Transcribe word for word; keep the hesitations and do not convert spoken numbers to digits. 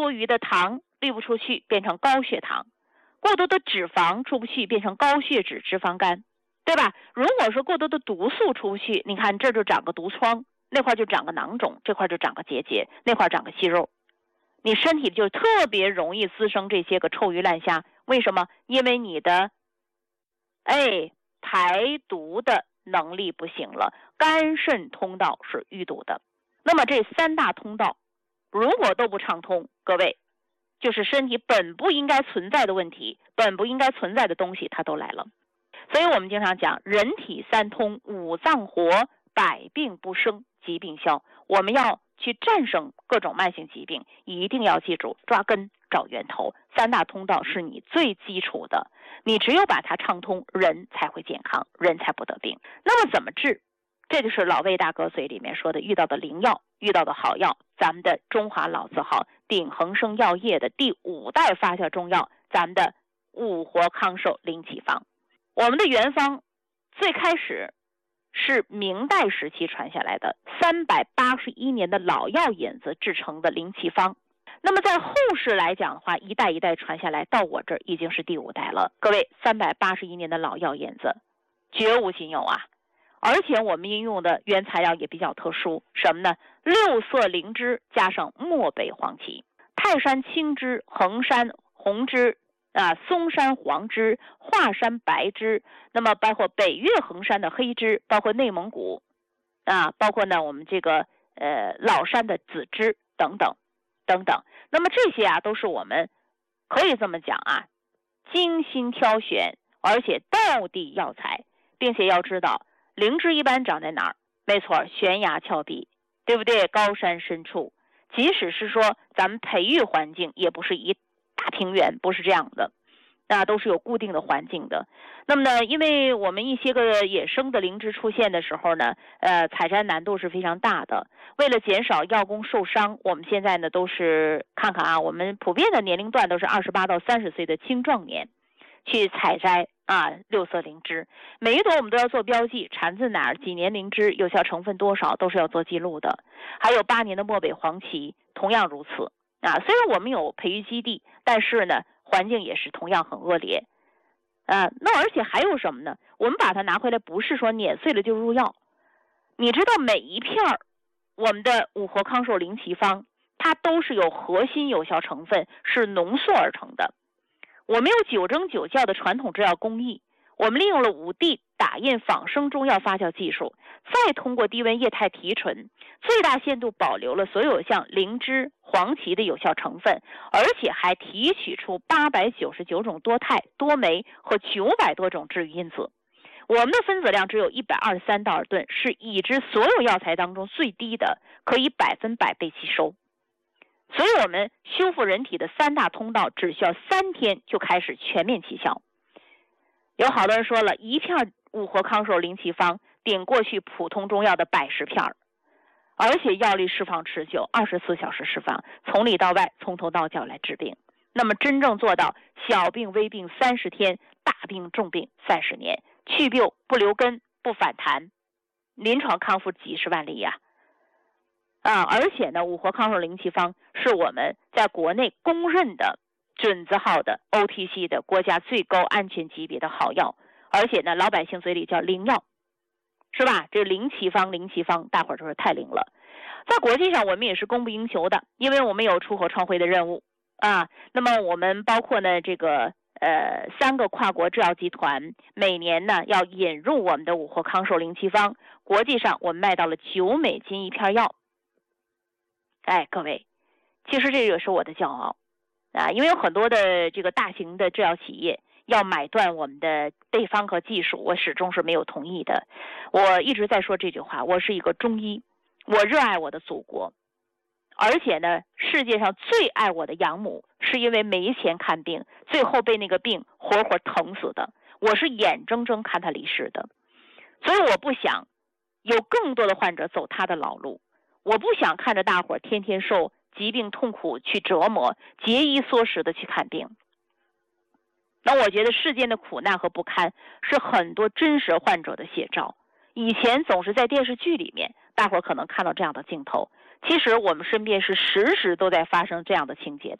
多余的糖滤不出去，变成高血糖；过多的脂肪出不去，变成高血脂脂肪肝，对吧？如果说过多的毒素出不去，你看这就长个毒疮，那块就长个囊肿，这块就长个结节，那块长个息肉，你身体就特别容易滋生这些个臭鱼烂虾。为什么？因为你的哎排毒的能力不行了，肝肾通道是淤堵的。那么这三大通道如果都不畅通，各位就是身体本不应该存在的问题，本不应该存在的东西它都来了。所以我们经常讲人体三通，五脏活，百病不生，疾病消。我们要去战胜各种慢性疾病，一定要记住抓根找源头，三大通道是你最基础的，你只有把它畅通，人才会健康，人才不得病。那么怎么治？这就是老魏大哥嘴里面说的遇到的灵药，遇到的好药，咱们的中华老字号鼎恒生药业的第五代发酵中药，咱们的五活康寿灵气方。我们的原方最开始是明代时期传下来的三百八十一年的老药引子制成的灵气方。那么在后世来讲的话，一代一代传下来，到我这儿已经是第五代了。各位，三百八十一年的老药引子绝无仅有啊！而且我们应用的原材料也比较特殊，什么呢？六色灵芝加上漠北黄芪，泰山青芝、衡山红芝啊，嵩山黄芝、华山白芝，那么包括北岳衡山的黑芝，包括内蒙古啊，包括呢我们这个呃老山的紫芝等等等等。那么这些啊都是我们可以这么讲啊，精心挑选而且道地药材，并且要知道灵芝一般长在哪儿？没错，悬崖峭壁，对不对？高山深处，即使是说咱们培育环境也不是一大平原，不是这样的，那都是有固定的环境的。那么呢，因为我们一些个野生的灵芝出现的时候呢，呃，采摘难度是非常大的。为了减少药工受伤，我们现在呢都是看看啊，我们普遍的年龄段都是二十八到三十岁的青壮年去采摘啊六色灵芝，每一朵我们都要做标记，产自哪儿，几年灵芝，有效成分多少，都是要做记录的。还有八年的漠北黄芪，同样如此。啊，虽然我们有培育基地，但是呢，环境也是同样很恶劣。啊，那而且还有什么呢？我们把它拿回来，不是说碾碎了就入药。你知道每一片我们的五活康寿灵气方，它都是有核心有效成分，是浓缩而成的。我们有九蒸九酵的传统制药工艺，我们利用了五 D 打印仿生中药发酵技术，再通过低温液态提纯，最大限度保留了所有像灵芝、黄芪的有效成分，而且还提取出八百九十九种多肽、多酶和九百多种治愈因子。我们的分子量只有一百二十三道尔顿，是已知所有药材当中最低的，可以百分百被吸收。所以我们修复人体的三大通道只需要三天就开始全面起效。有好多人说了，一片五活康寿灵气方顶过去普通中药的百十片，而且药力释放持久，二十四小时释放，从里到外，从头到脚来治病。那么真正做到小病微病三十天，大病重病三十年，去病不留根不反弹，临床康复几十万例呀、啊！啊，而且呢，五活康寿灵气方是我们在国内公认的准字号的 O T C 的国家最高安全级别的好药，而且呢，老百姓嘴里叫灵药，是吧？这灵气方，灵气方，大伙儿都是太灵了。在国际上，我们也是供不应求的，因为我们有出口创汇的任务啊。那么我们包括呢，这个呃三个跨国制药集团，每年呢要引入我们的五活康寿灵气方，国际上我们卖到了九美金一片药。哎，各位，其实这也是我的骄傲啊，因为有很多的这个大型的制药企业要买断我们的配方和技术，我始终是没有同意的。我一直在说这句话，我是一个中医，我热爱我的祖国，而且呢，世界上最爱我的养母是因为没钱看病，最后被那个病活活疼死的，我是眼睁睁看他离世的。所以我不想有更多的患者走他的老路，我不想看着大伙儿天天受疾病痛苦去折磨，节衣缩食的去看病。那我觉得世间的苦难和不堪是很多真实患者的写照。以前总是在电视剧里面，大伙儿可能看到这样的镜头，其实我们身边是时时都在发生这样的情节。